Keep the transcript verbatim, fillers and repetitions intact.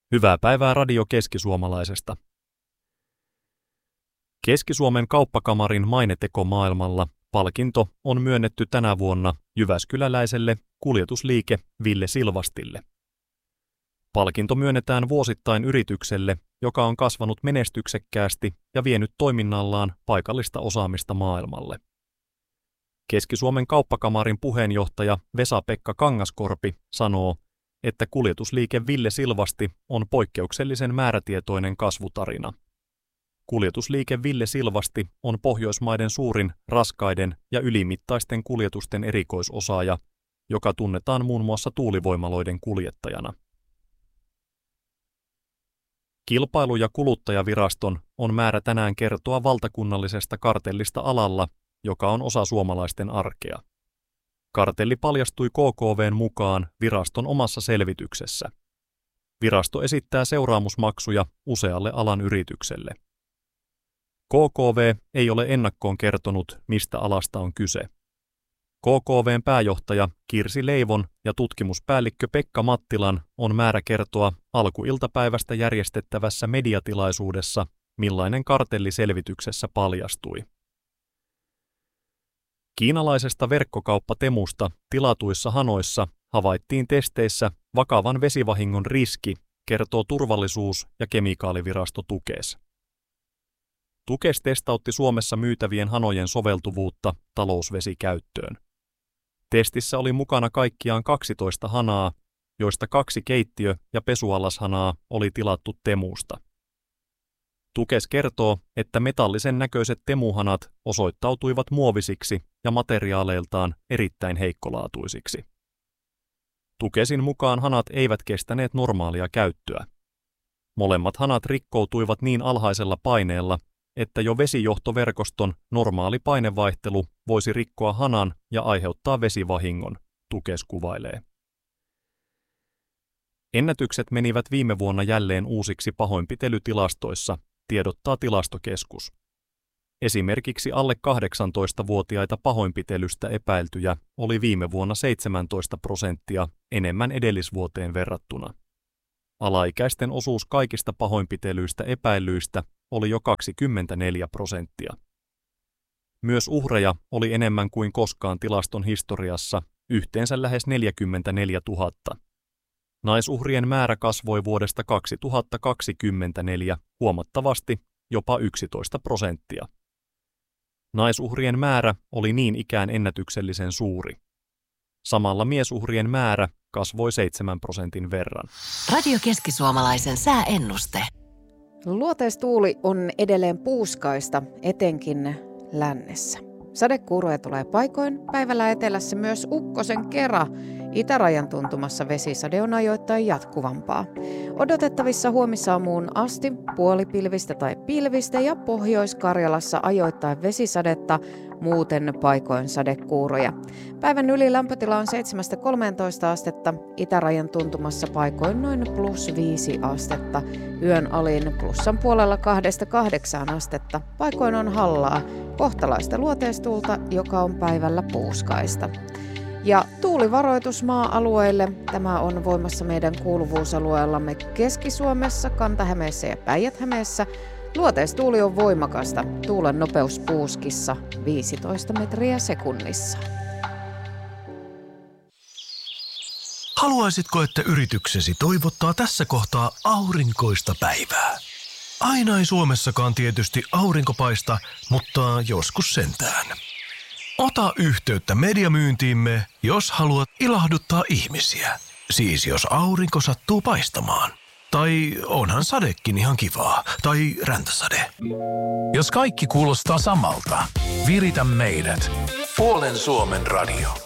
Hyvää päivää Radio Keski-Suomalaisesta. Keski-Suomen kauppakamarin maineteko maailmalla palkinto on myönnetty tänä vuonna jyväskyläläiselle kuljetusliike Ville Silvastille. Palkinto myönnetään vuosittain yritykselle, joka on kasvanut menestyksekkäästi ja vienyt toiminnallaan paikallista osaamista maailmalle. Keski-Suomen kauppakamarin puheenjohtaja Vesa-Pekka Kangaskorpi sanoo, että kuljetusliike Ville Silvasti on poikkeuksellisen määrätietoinen kasvutarina. Kuljetusliike Ville Silvasti on Pohjoismaiden suurin raskaiden ja ylimittaisten kuljetusten erikoisosaaja, joka tunnetaan muun muassa tuulivoimaloiden kuljettajana. Kilpailu- ja kuluttajaviraston on määrä tänään kertoa valtakunnallisesta kartellista alalla, joka on osa suomalaisten arkea. Kartelli paljastui K K V:n mukaan viraston omassa selvityksessä. Virasto esittää seuraamusmaksuja usealle alan yritykselle. K K V ei ole ennakkoon kertonut, mistä alasta on kyse. K K V:n pääjohtaja Kirsi Leivon ja tutkimuspäällikkö Pekka Mattilan on määrä kertoa alkuiltapäivästä järjestettävässä mediatilaisuudessa, millainen kartelli selvityksessä paljastui. Kiinalaisesta verkkokauppa-Temusta tilatuissa hanoissa havaittiin testeissä vakavan vesivahingon riski, kertoo Turvallisuus- ja kemikaalivirasto Tukes. Tukes testautti Suomessa myytävien hanojen soveltuvuutta talousvesikäyttöön. Testissä oli mukana kaikkiaan kaksitoista hanaa, joista kaksi keittiö- ja pesuallashanaa oli tilattu Temusta. Tukes kertoo, että metallisen näköiset temuhanat osoittautuivat muovisiksi ja materiaaleiltaan erittäin heikkolaatuisiksi. Tukesin mukaan hanat eivät kestäneet normaalia käyttöä. Molemmat hanat rikkoutuivat niin alhaisella paineella, että jo vesijohtoverkoston normaali painevaihtelu voisi rikkoa hanan ja aiheuttaa vesivahingon, Tukes kuvailee. Ennätykset menivät viime vuonna jälleen uusiksi pahoinpitelytilastoissa, tiedottaa Tilastokeskus. Esimerkiksi alle kahdeksantoistavuotiaita pahoinpitelystä epäiltyjä oli viime vuonna seitsemäntoista prosenttia enemmän edellisvuoteen verrattuna. Alaikäisten osuus kaikista pahoinpitelyistä epäillyistä oli jo kaksikymmentäneljä prosenttia. Myös uhreja oli enemmän kuin koskaan tilaston historiassa, yhteensä lähes neljäkymmentäneljätuhatta. Naisuhrien määrä kasvoi vuodesta kaksituhattakaksikymmentäneljä huomattavasti, jopa yksitoista prosenttia. Naisuhrien määrä oli niin ikään ennätyksellisen suuri. Samalla miesuhrien määrä kasvoi seitsemän prosentin verran. Radio Keski-Suomalaisen sääennuste. Luoteistuuli on edelleen puuskaista, etenkin lännessä. Sadekuuroja tulee paikoin, päivällä etelässä myös ukkosen kera. Itärajan tuntumassa vesisade on ajoittain jatkuvampaa. Odotettavissa huomisaamuun asti puolipilvistä tai pilvistä ja Pohjois-Karjalassa ajoittain vesisadetta, muuten paikoin sadekuuroja. Päivän yli lämpötila on seitsemästä kolmeentoista astetta, itärajan tuntumassa paikoin noin plus viisi astetta. Yön alin plussan puolella kahdesta kahdeksaan astetta, paikoin on hallaa, kohtalaista luoteistuulta, joka on päivällä puuskaista. Ja tuulivaroitus maa-alueille. Tämä on voimassa meidän kuuluvuusalueellamme Keski-Suomessa, Kanta-Hämeessä ja Päijät-Hämeessä. Luoteistuuli on voimakasta. Tuulen nopeus puuskissa viisitoista metriä sekunnissa. Haluaisitko, että yrityksesi toivottaa tässä kohtaa aurinkoista päivää? Aina ei Suomessakaan tietysti aurinko paista, mutta joskus sentään. Ota yhteyttä mediamyyntiimme, jos haluat ilahduttaa ihmisiä. Siis jos aurinko sattuu paistamaan. Tai onhan sadekin ihan kivaa. Tai räntäsade. Jos kaikki kuulostaa samalta, viritä meidät. Puolen Suomen radio.